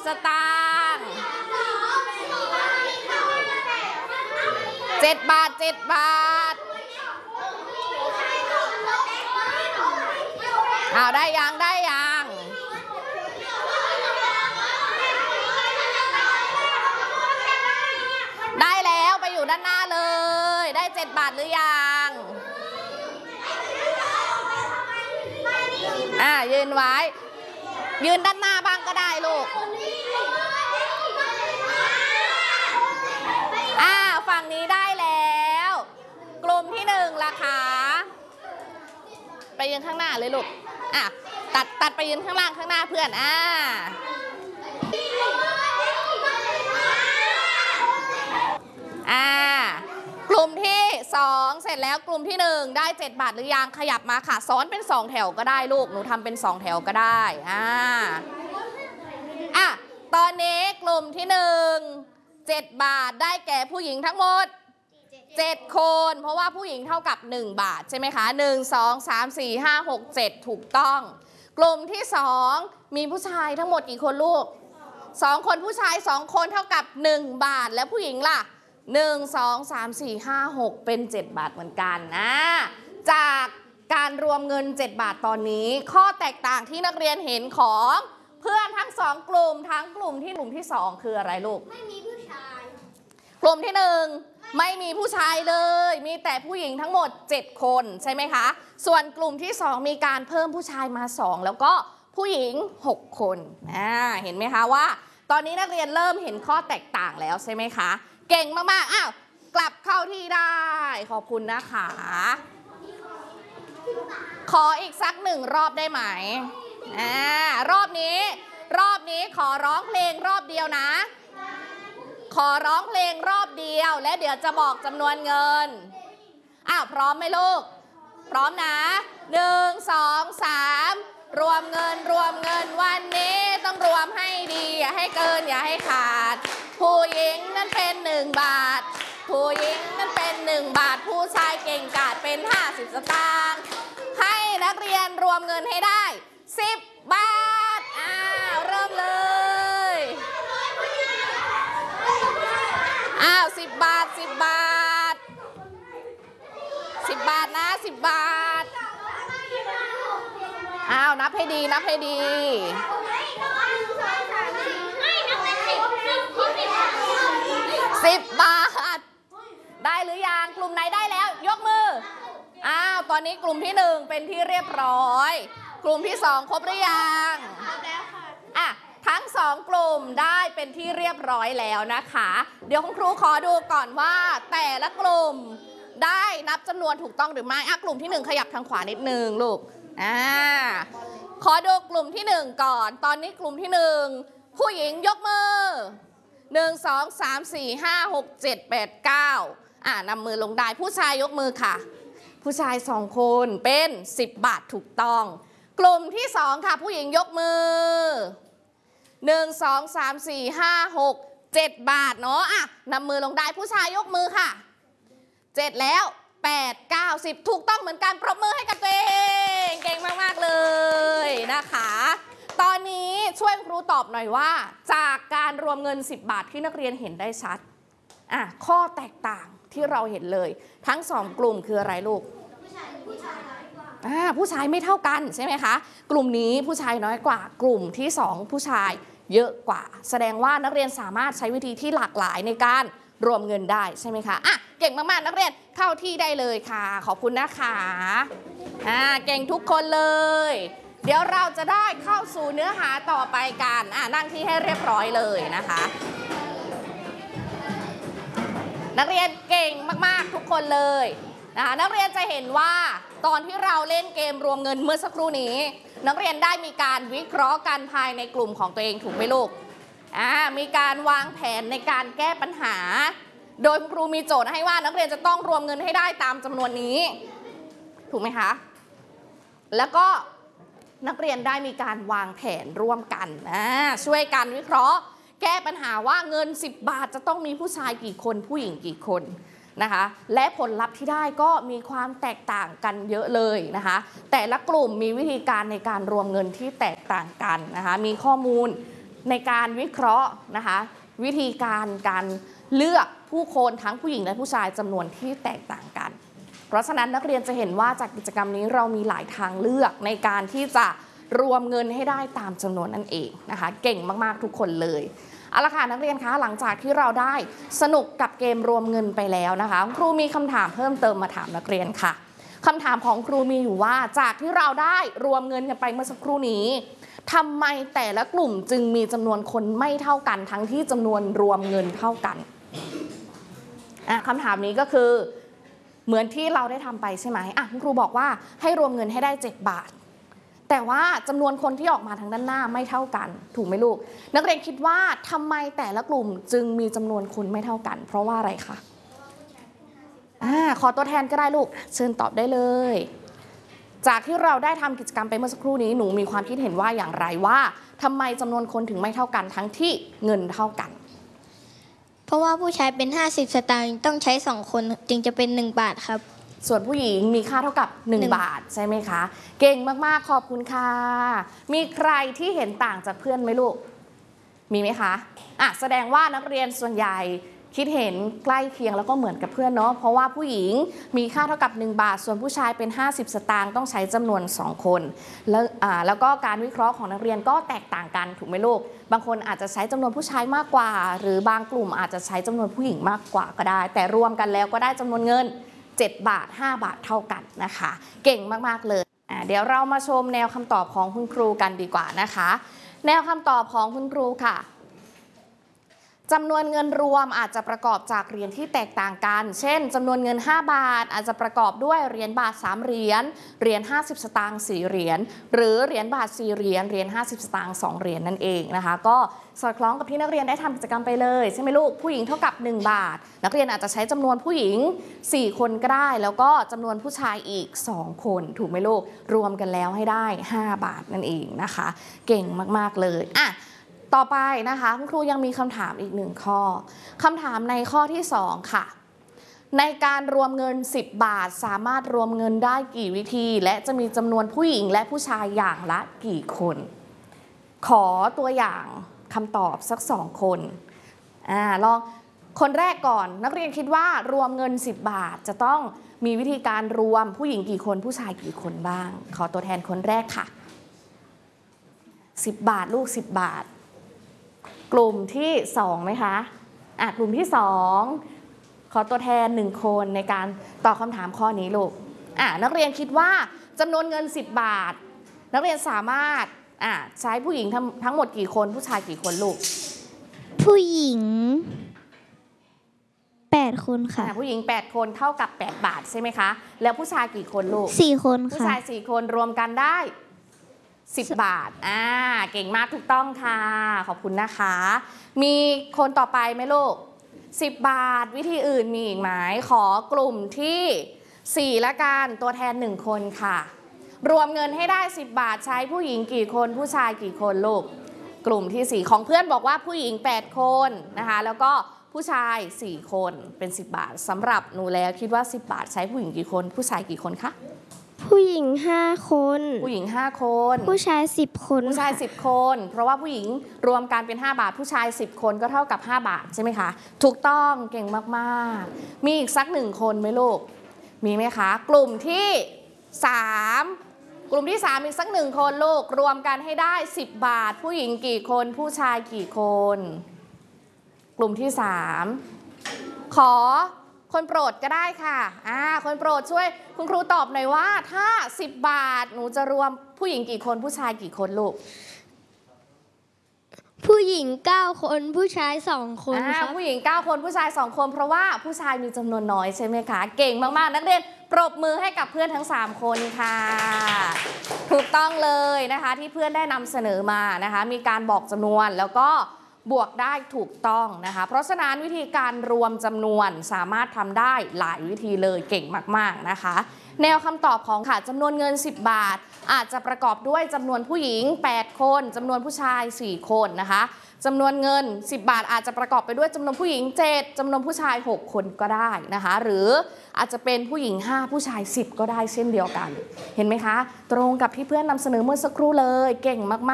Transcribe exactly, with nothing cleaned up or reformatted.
สตางค์เจ็ดบาทเจ็ดบาทอ้าวได้ยังได้ยังได้แล้วไปอยู่ด้านหน้าเลยได้เจ็ดบาทหรือยังอ่ายืนไว้ยืนด้านหน้าบ้างก็ได้ลูกอ่าฝั่งนี้ได้แล้วกลุ่มที่หนึ่งล่ะคะไปยืนข้างหน้าเลยลูกอ่ะตัดตัดไปยืนข้างล่างข้างหน้าเพื่อนอ่าอ่ากลุ่มที่สองเสร็จแล้วกลุ่มที่หนึ่งได้เจ็ดบาทหรือยังขยับมาค่ะซ้อนเป็นสองแถวก็ได้ลูกหนูทำเป็นสองแถวก็ได้อ่าอ่ะตอนนี้กลุ่มที่หนึ่งเจ็ดบาทได้แก่ผู้หญิงทั้งหมดเจ็ดคนเพราะว่าผู้หญิงเท่ากับหนึ่งบาทใช่ไหมคะหนึ่ง สอง สาม สี่ ห้า หก เจ็ดถูกต้องกลุ่มที่สองมีผู้ชายทั้งหมดกี่คนลูกสองคนผู้ชายสองคนเท่ากับหนึ่งบาทแล้วผู้หญิงล่ะหนึ่ง สอง สาม สี่ ห้า หกเป็นเจ็ดบาทเหมือนกันนะจากการรวมเงินเจ็ดบาทตอนนี้ข้อแตกต่างที่นักเรียนเห็นของเพื่อนทั้งสองกลุ่มทั้งกลุ่มที่กลุ่มที่สองคืออะไรลูกไม่มีผู้ชายกลุ่มที่หนึ่งไม่มีผู้ชายเลยมีแต่ผู้หญิงทั้งหมดเจ็ดคนใช่ไหมคะส่วนกลุ่มที่สองมีการเพิ่มผู้ชายมาสองแล้วก็ผู้หญิงหกคนอ่าเห็นไหมคะว่าตอนนี้นักเรียนเริ่มเห็นข้อแตกต่างแล้วใช่ไหมคะเก่งมากๆอ้าวกลับเข้าที่ได้ขอบคุณนะคะขออีกสักหนึ่งรอบได้ไหมอ่ารอบนี้รอบนี้ขอร้องเพลงรอบเดียวนะขอร้องเพลงรอบเดียวและเดี๋ยวจะบอกจำนวนเงินอ้าวพร้อมไหมลูกพร้อมนะหนึ่ง สอง สามรวมเงินรวมเงินวันนี้ต้องรวมให้ดีอย่าให้เกินอย่าให้ขาดผู้หญิงนั้นเป็นหนึ่งบาทผู้หญิงนั้นเป็นหนึ่งบาทผู้ชายเก่งกาจเป็นห้าสิบสตางค์ให้นักเรียนรวมเงินให้ได้สิบบาทอ้าวเริ่มเลยอ้าวสิบบาทสิบบาทสิบบาทนะสิบบาทอ้าวนับให้ดีนับให้ดีสิบบาทได้หรือยังกลุ่มไหนได้แล้วยกมืออ้าวตอนนี้กลุ่มที่หนึ่งเป็นที่เรียบร้อยกลุ่มที่สองครบหรือยังอ่ะทั้งสองกลุ่มได้เป็นที่เรียบร้อยแล้วนะคะเดี๋ยวคุณครูขอดูก่อนว่าแต่ละกลุ่มได้นับจำนวนถูกต้องหรือไม่อ่ะกลุ่มที่หนึ่งขยับทางขวานิดนึงลูกอ่าขอดูกลุ่มที่หนึ่งก่อนตอนนี้กลุ่มที่หนึ่งผู้หญิงยกมือหนึ่ง สอง สาม สี่ ห้า หก เจ็ด แปด เก้าอ่านำมือลงได้ผู้ชายยกมือค่ะผู้ชายสองคนเป็นสิบบาทถูกต้องกลุ่มที่สองค่ะผู้หญิงยกมือหนึ่ง สอง สาม สี่ ห้า หก เจ็ดบาทเนาะอ่ะนำมือลงได้ผู้ชายยกมือค่ะเจ็ดแล้วแปด เก้า สิบถูกต้องเหมือนกันปรบมือให้กับตัวเองเก่งมากๆเลยนะคะตอนนี้ช่วยครูตอบหน่อยว่าจากการรวมเงินสิบบาทที่นักเรียนเห็นได้ชัดอ่ะข้อแตกต่างที่เราเห็นเลยทั้งสองกลุ่มคืออะไรลูกผู้ชายผู้ชายน้อยกว่าอ่าผู้ชายไม่เท่ากันใช่ไหมคะกลุ่มนี้ผู้ชายน้อยกว่ากลุ่มที่สองผู้ชายเยอะกว่าแสดงว่านักเรียนสามารถใช้วิธีที่หลากหลายในการรวมเงินได้ใช่ไหมคะอ่ะเก่งมากๆนักเรียนเข้าที่ได้เลยค่ะขอบคุณนะคะอ่าเก่งทุกคนเลยเดี๋ยวเราจะได้เข้าสู่เนื้อหาต่อไปกันอ่านั่งที่ให้เรียบร้อยเลยนะคะนักเรียนเก่งมากๆทุกคนเลยนะคะนักเรียนจะเห็นว่าตอนที่เราเล่นเกมรวมเงินเมื่อสักครู่นี้นักเรียนได้มีการวิเคราะห์กันภายในกลุ่มของตัวเองถูกไหมลูกอ่ามีการวางแผนในการแก้ปัญหาโดยครูมีโจทย์ให้ว่านักเรียนจะต้องรวมเงินให้ได้ตามจำนวนนี้ถูกไหมคะแล้วก็นักเรียนได้มีการวางแผนร่วมกันอ่าช่วยกันวิเคราะห์แก้ปัญหาว่าเงินสิบบาทจะต้องมีผู้ชายกี่คนผู้หญิงกี่คนนะคะและผลลัพธ์ที่ได้ก็มีความแตกต่างกันเยอะเลยนะคะแต่ละกลุ่มมีวิธีการในการรวมเงินที่แตกต่างกันนะคะมีข้อมูลในการวิเคราะห์นะคะวิธีการการเลือกผู้คนทั้งผู้หญิงและผู้ชายจำนวนที่แตกต่างกันเพราะฉะนั้นนักเรียนจะเห็นว่าจากกิจกรรมนี้เรามีหลายทางเลือกในการที่จะรวมเงินให้ได้ตามจำนวนนั่นเองนะคะเก่งมากๆทุกคนเลยเอาละค่ะนักเรียนคะหลังจากที่เราได้สนุกกับเกมรวมเงินไปแล้วนะคะครูมีคำถามเพิ่มเติมมาถามนักเรียนค่ะคำถามของครูมีอยู่ว่าจากที่เราได้รวมเงินกันไปเมื่อสักครู่นี้ทำไมแต่ละกลุ่มจึงมีจำนวนคนไม่เท่ากันทั้งที่จำนวนรวมเงินเท่ากันอ่ะคำถามนี้ก็คือเหมือนที่เราได้ทำไปใช่ไหมอ่ะคุณครูบอกว่าให้รวมเงินให้ได้เจ็ดบาทแต่ว่าจำนวนคนที่ออกมาทางด้านหน้าไม่เท่ากันถูกไหมลูกนักเรียนคิดว่าทำไมแต่ละกลุ่มจึงมีจำนวนคนไม่เท่ากันเพราะว่าอะไรคะอ่าขอตัวแทนก็ได้ลูกเชิญตอบได้เลยจากที่เราได้ทำกิจกรรมไปเมื่อสักครู่นี้หนูมีความคิดเห็นว่าอย่างไรว่าทำไมจำนวนคนถึงไม่เท่ากันทั้งที่เงินเท่ากันเพราะว่าผู้ชายเป็นห้าสิบสตางค์ต้องใช้สองคนจึงจะเป็นหนึ่งบาทครับส่วนผู้หญิงมีค่าเท่ากับหนึ่งบาทใช่ไหมคะเก่งมากๆขอบคุณค่ะมีใครที่เห็นต่างจากเพื่อนไหมลูกมีไหมคะอ่ะแสดงว่านักเรียนส่วนใหญ่คิดเห็นใกล้เคียงแล้วก็เหมือนกับเพื่อนเนาะเพราะว่าผู้หญิงมีค่าเท่ากับหนึ่งบาทส่วนผู้ชายเป็นห้าสิบสตางค์ต้องใช้จำนวนสองคนแล้วอ่าแล้วก็การวิเคราะห์ของนักเรียนก็แตกต่างกันถูกไหมลูกบางคนอาจจะใช้จำนวนผู้ชายมากกว่าหรือบางกลุ่มอาจจะใช้จำนวนผู้หญิงมากกว่าก็ได้แต่รวมกันแล้วก็ได้จำนวนเงินเจ็ดบาทห้าบาทเท่ากันนะคะเก่งมากๆเลยอ่าเดี๋ยวเรามาชมแนวคำตอบของคุณครูกันดีกว่านะคะแนวคำตอบของคุณครูค่ะจำนวนเงินรวมอาจจะประกอบจากเหรียญที่แตกต่างกันเช่นจำนวนเงินห้าบาทอาจจะประกอบด้วยเหรียญบาทสามเหรียญเหรียญห้าสิบสตางค์สี่เหรียญหรือเหรียญบาทสี่เหรียญเหรียญห้าสิบสตางค์สองเหรียญนั่นเองนะคะก็สอดคล้องกับที่นักเรียนได้ทำกิจกรรมไปเลยใช่ไหมลูกผู้หญิงเท่ากับหนึ่งบาทนักเรียนอาจจะใช้จำนวนผู้หญิงสี่คนก็ได้แล้วก็จำนวนผู้ชายอีกสองคนถูกไหมลูกรวมกันแล้วให้ได้ห้าบาทนั่นเองนะคะเก่งมากๆเลยอ่ะต่อไปนะคะคุณครูยังมีคำถามอีกหนึ่งข้อคำถามในข้อที่สองค่ะในการรวมเงินสิบบาทสามารถรวมเงินได้กี่วิธีและจะมีจำนวนผู้หญิงและผู้ชายอย่างละกี่คนขอตัวอย่างคำตอบสักสองคนอ่าลองคนแรกก่อนนักเรียนคิดว่ารวมเงินสิบบาทจะต้องมีวิธีการรวมผู้หญิงกี่คนผู้ชายกี่คนบ้างขอตัวแทนคนแรกค่ะสิบบาทลูกสิบบาทกลุ่มที่สองไหมคะอ่ะกลุ่มที่สองขอตัวแทนหนึ่งคนในการตอบคำถามข้อนี้ลูกอ่ะนักเรียนคิดว่าจำนวนเงินสิบบาทนักเรียนสามารถอ่ะใช้ผู้หญิงทั้งทั้งหมดกี่คนผู้ชายกี่คนลูกผู้หญิงแปดคนค่ะผู้หญิงแปดคนเท่ากับแปดบาทใช่ไหมคะแล้วผู้ชายกี่คนลูกสี่คนค่ะผู้ชายสี่คนรวมกันได้สิบบาทอ่าเก่งมากถูกต้องค่ะขอบคุณนะคะมีคนต่อไปไหมลูกสิบบาทวิธีอื่นมีอีกไหมขอกลุ่มที่สี่ละกันตัวแทนหนึ่งคนค่ะรวมเงินให้ได้สิบบาทใช้ผู้หญิงกี่คนผู้ชายกี่คนลูกกลุ่มที่สี่ของเพื่อนบอกว่าผู้หญิงแปดคนนะคะแล้วก็ผู้ชายสี่คนเป็นสิบบาทสำหรับหนูแล้วคิดว่าสิบบาทใช้ผู้หญิงกี่คนผู้ชายกี่คนคะผู้หญิงห้าคนผู้หญิงห้าคนผู้ชายสิบคนผู้ชายสิบคนเพราะว่าผู้หญิงรวมกันเป็นห้าบาทผู้ชายสิบคนก็เท่ากับห้าบาทใช่ไหมคะถูกต้องเก่งมากๆมีอีกสักหนึ่งคนไหมลูกมีไหมคะกลุ่มที่สามกลุ่มที่สามอีกสักหนึ่งคนลูกรวมกันให้ได้สิบบาทผู้หญิงกี่คนผู้ชายกี่คนกลุ่มที่สามขอคนโปรดก็ได้ค่ะอ่าคนโปรดช่วยคุณครูตอบหน่อยว่าถ้าสิบบาทหนูจะรวมผู้หญิงกี่คนผู้ชายกี่คนลูกผู้หญิงเก้าคนผู้ชายสองคนค่ะผู้หญิงเก้าคนผู้ชายสองคนเพราะว่าผู้ชายมีจำนวนน้อยใช่ไหมคะเก่งมากๆนักเรียนปรบมือให้กับเพื่อนทั้งสามคนค่ะถูกต้องเลยนะคะที่เพื่อนได้นำเสนอมานะคะมีการบอกจำนวนแล้วก็บวกได้ถูกต้องนะคะเพราะฉะนั้นวิธีการรวมจำนวนสามารถทำได้หลายวิธีเลยเก่งมากๆนะคะแนวคำตอบของค่ะจำนวนเงินสิบบาทอาจจะประกอบด้วยจำนวนผู้หญิงแปดคนจำนวนผู้ชายสี่คนนะคะจำนวนเงินสิบบาทอาจจะประกอบไปด้วยจำนวนผู้หญิงเจ็ดจำนวนผู้ชายหกคนก็ได้นะคะหรืออาจจะเป็นผู้หญิงห้าผู้ชายสิบก็ได้เช่นเดียวกันเห็นไหมคะตรงกับที่เพื่อนนำเสนอเมื่อสักครู่เลยเก่งมากๆ